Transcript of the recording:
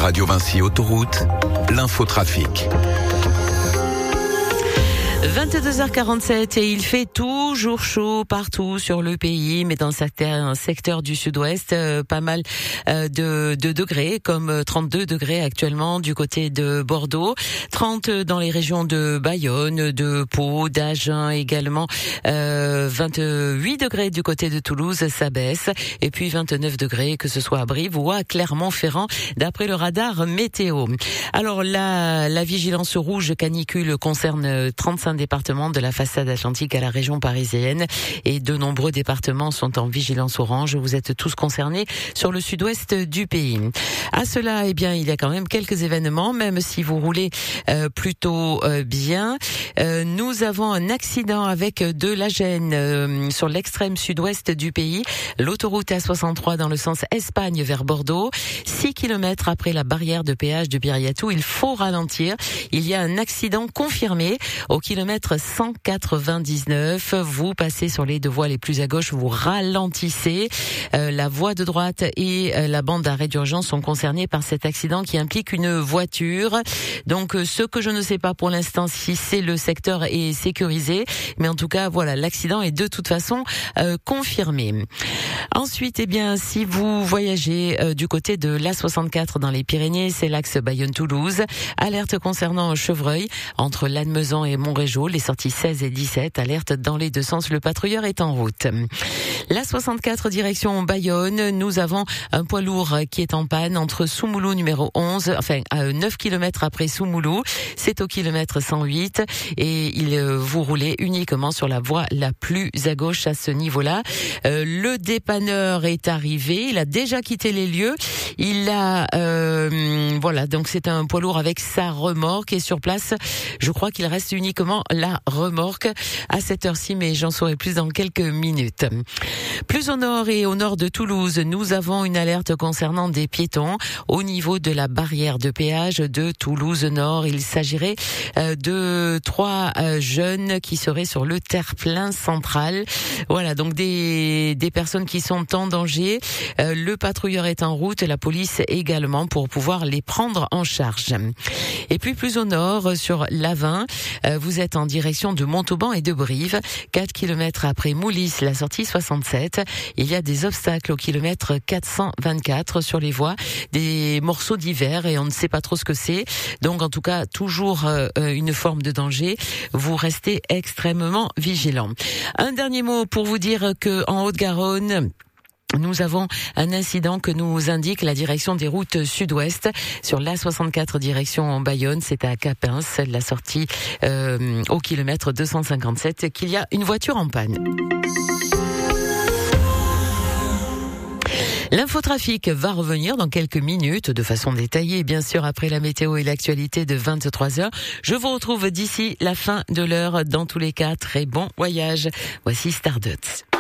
Radio Vinci Autoroute, l'infotrafic. 22h47 et il fait toujours chaud partout sur le pays, mais dans certains secteurs du sud-ouest, pas mal de degrés, comme 32 degrés actuellement du côté de Bordeaux, 30 dans les régions de Bayonne, de Pau, d'Agen également, 28 degrés du côté de Toulouse, ça baisse, et puis 29 degrés que ce soit à Brive ou à Clermont-Ferrand, d'après le radar météo. Alors la vigilance rouge canicule concerne 35 départements de la façade atlantique à la région parisienne et de nombreux départements sont en vigilance orange. Vous êtes tous concernés sur le sud-ouest du pays. À cela, il y a quand même quelques événements, même si vous roulez plutôt bien. Nous avons un accident avec de la gêne sur l'extrême sud-ouest du pays. L'autoroute A63 dans le sens Espagne vers Bordeaux. 6 km après la barrière de péage de Biriatou, il faut ralentir. Il y a un accident confirmé au kilomètre 199. Vous passez sur les deux voies les plus à gauche, vous ralentissez. La voie de droite et la bande d'arrêt d'urgence sont concernées par cet accident qui implique une voiture. Donc ce que je ne sais pas pour l'instant, si c'est le secteur est sécurisé, mais en tout cas voilà, l'accident est de toute façon confirmé. Ensuite, si vous voyagez du côté de l'A64 dans les Pyrénées, c'est l'axe Bayonne-Toulouse. Alerte concernant Chevreuil entre Lannemezan et Montrégeau, les sorties 16 et 17, alerte dans les deux sens, le patrouilleur est en route. L'A64 direction Bayonne, nous avons un poids lourd qui est en panne entre Soumoulou numéro 11, à 9 km après Soumoulou, c'est au kilomètre 108 et vous roulez uniquement sur la voie la plus à gauche à ce niveau-là. Le dépanneur est arrivé, il a déjà quitté les lieux, donc c'est un poids lourd avec sa remorque et sur place, je crois qu'il reste uniquement la remorque à cette heure-ci, mais j'en saurai plus dans quelques minutes. Plus au nord et au nord de Toulouse, nous avons une alerte concernant des piétons au niveau de la barrière de péage de Toulouse-Nord. Il s'agirait de 3 jeunes qui seraient sur le terre-plein central. Voilà, donc des personnes qui sont en danger. Le patrouilleur est en route, la police également, pour pouvoir les prendre en charge. Et puis plus au nord, sur l'A20, vous êtes en direction de Montauban et de Brive, 4 km après Moulis, la sortie 67. Il y a des obstacles au kilomètre 424 sur les voies, des morceaux divers et on ne sait pas trop ce que c'est. Donc en tout cas, toujours une forme de danger. Vous restez extrêmement vigilants. Un dernier mot pour vous dire que en Haute-Garonne, nous avons un incident que nous indique la direction des routes sud-ouest sur l'A64 direction Bayonne, c'est à Capins, la sortie au kilomètre 257, qu'il y a une voiture en panne. L'infotrafic va revenir dans quelques minutes de façon détaillée, bien sûr, après la météo et l'actualité de 23h. Je vous retrouve d'ici la fin de l'heure. Dans tous les cas, très bon voyage. Voici Stardust.